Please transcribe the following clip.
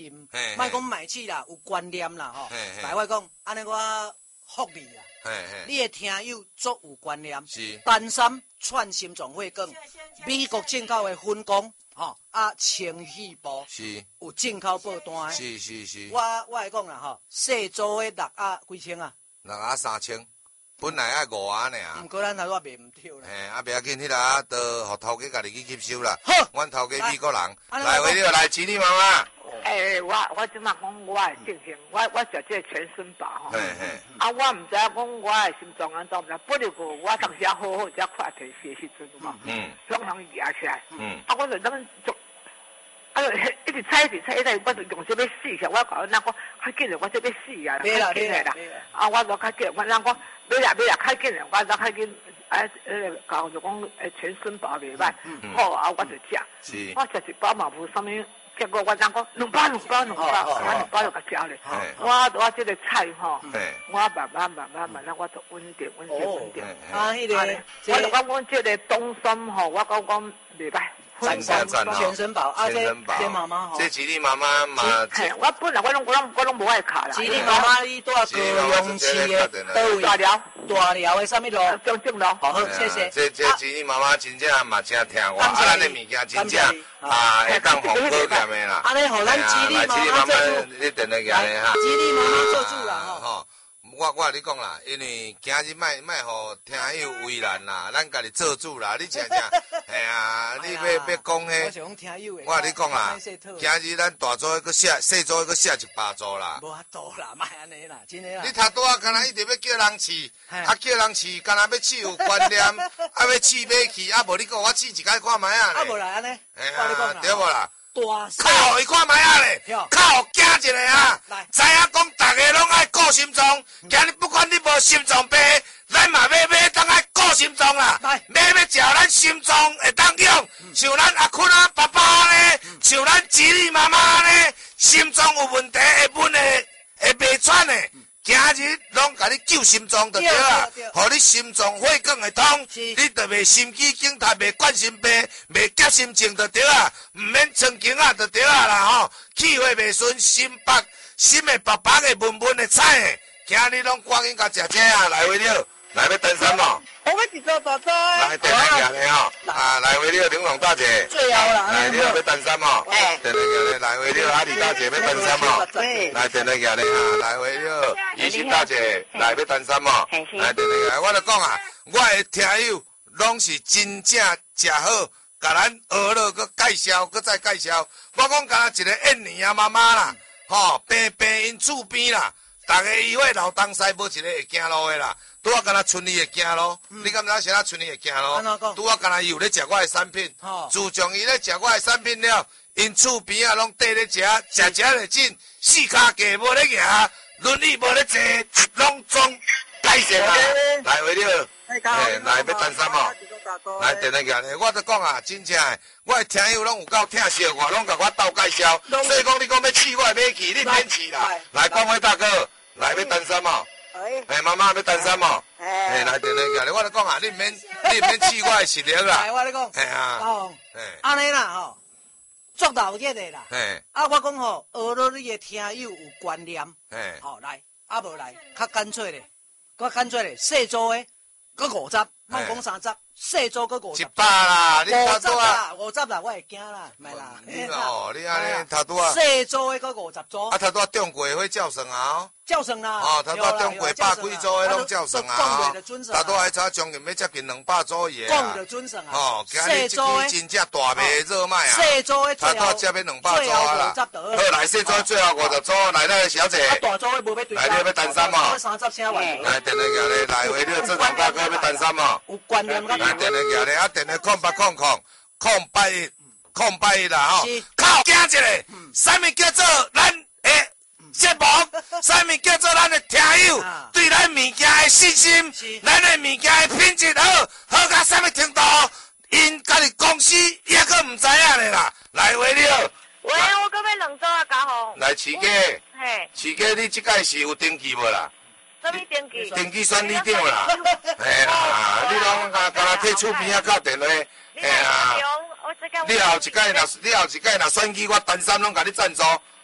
莫讲卖气啦，有观念啦吼。来我讲，安尼我福利啦。你的听友足有观念，丹参串心脏血管，美国进口的粉工，吼清气布，有进口报单的。是。我会讲啦吼，细组的6盒几千啊？6 盒3000。本来爱5盒尔， 毋过咱头拄卖毋掉啦。 不要紧，迄个都互头家家己去吸收啦。好，阮头家美国人，来回了来，吉利妈妈。 我即马讲我的情形，我食这全身宝吼。我毋知影讲我的心脏安怎，毋知。不如我当时好好只快提时时阵嘛，总通压起来。我就咱就。一直猜，我就用这要死下，我讲那个较紧的，我这要死啊，较紧的啦。我就较紧，我人讲买啦，较紧的，我就较紧。教就讲全身包袂歹，好我就食。我食一包嘛无啥物，结果我人讲2包，我2包就甲食咧。我这个菜吼，我慢慢，我就稳定。 迄个， 我就讲阮这个东山吼，我讲袂歹。 全身宝，这妈妈吼， 这吉利妈妈嘛， 我本来我拢无爱卡啦。 吉利妈妈，你住高雄市的倒位？大寮的啥物路？ 中正路。 好，谢谢。 这吉利妈妈真正嘛真听话，咱的物件真正会当防保险的啦。 安尼，互咱吉利妈妈做主， 你定来个咧哈。 吉利妈妈做主啦吼。 我跟你讲啦，因为今日莫互听友为难啦，咱家己做主啦。你听，你要讲迄，我跟你讲啦，今日咱大组个写，细组个写100组啦。 无法度啦，莫安尼啦，真诶啦。 你头拄啊，干那一直要叫人饲，叫人饲，干那要饲有观念，要饲买去，无你讲我饲一摆看卖啊。 无来安尼， 对无啦？ 靠， 伊看卖啊咧，靠，惊一个啊！知影讲，大家拢爱顾心脏，今日不管你无心脏病，咱嘛要当爱顾心脏啦。要食咱心脏会当用，像咱阿坤啊爸爸咧，像咱吉利妈妈咧，心脏有问题会闷的，会袂喘的。今日拢甲你救心脏就对啦，互你心脏血管会通，你就袂心肌梗塞，袂冠心病，袂急心症就对啦，毋免穿经啊就对啦吼，气血袂顺，心会白白的、闷闷的、菜的，今日拢赶紧甲食这啊，来回了，来要登山咯。 我要一座大座。 来，电来行咧吼，来回了，玲珑大姐。 最后啦。 来，你要登山吼。电来行咧，来回了，阿丽大姐要登山吼。来，电来行咧哈，来回了，怡心大姐来要登山吼。来，电来行，我就讲啊，我的听友拢是真正食好，甲咱学了佮介绍，佮再介绍。我讲甲一个印尼啊妈妈啦，吼，病因厝边啦，逐个医院老东西无一个会行路的啦。拄啊，敢若村里会行路，你敢知啥村里会行路？拄啊，敢若伊有咧食我的产品，自从伊咧食我的产品了，因厝边啊拢缀咧食咧紧，4骹架无咧行，轮椅无咧坐，拢总改善啊！来回了，来要登山哦，来电来行咧，我都讲啊，真正的，我的听友拢有够疼惜我，拢甲我斗介绍，所以讲你讲要饲我会买去，你免饲啦。来，光辉大哥，来要登山哦。妈妈要登山嘛？来电来行咧，我咧讲啊，你免试我的实力啦。 我咧讲，安尼啦吼，足老热的啦。我讲吼，学到你的听友有观念。好来，无来，较干脆咧，细组的，搁50，莫讲30，细组搁50。 100啦，你头拄啊？50啦，我会惊啦，袂啦。 你安尼头拄啊？ 细组的搁50组。 头拄啊中过会照算啊？ 照算啦。 头拄啊中过100几组的拢照算啊？头拄啊迄将近要接近200组伊个。 讲着准算啊。 今日这支真正大卖热卖啊！ 细组的头拄啊接要200组啊啦。好，来细组最后50组，来那个小姐。 大组的无要对。 来，你要登山嘛 ？30声话。 来，电来行咧，来回你正常大哥要登山嘛？ 有观念个。 来，电来行咧，电来0800啦吼。靠，惊一个，啥物叫做咱诶？节目，啥物叫做咱的听友对咱物件的信心，咱的物件的品质好到啥物程度？因家己公司也阁唔知影咧啦。来回了。 喂，我搁要2组啊，家伙。 来，饲家。嘿。饲家，你即届是有登记无啦？ 什么登记？ 登记选你长啦。嘿啦，你拢敢若摕厝边啊，敲电话。嘿啦。你后一届若选举，我登山拢甲你赞助。